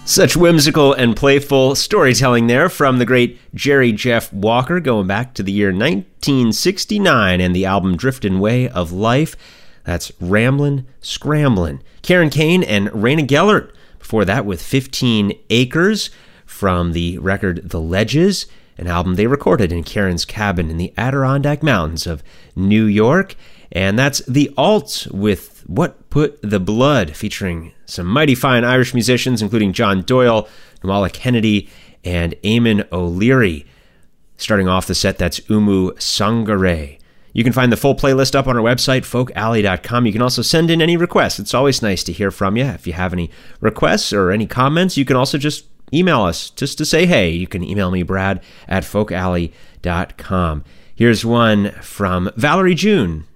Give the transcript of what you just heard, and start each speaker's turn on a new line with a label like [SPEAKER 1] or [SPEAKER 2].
[SPEAKER 1] Such whimsical and playful storytelling there from the great Jerry Jeff Walker, going back to the year 1969 and the album Driftin' Way of Life. That's Ramblin' Scramblin'. Karen Kane and Raina Gellert. Before that with 15 Acres from the record The Ledges, an album they recorded in Karen's cabin in the Adirondack Mountains of New York. And that's The Alt with What Put the Blood, featuring some mighty fine Irish musicians, including John Doyle, Nuala Kennedy, and Eamon O'Leary. Starting off the set, that's Umu Sangare. You can find the full playlist up on our website, folkalley.com. You can also send in any requests. It's always nice to hear from you. If you have any requests or any comments, you can also just email us just to say hey. You can email me, Brad, at folkalley.com. Here's one from Valerie June.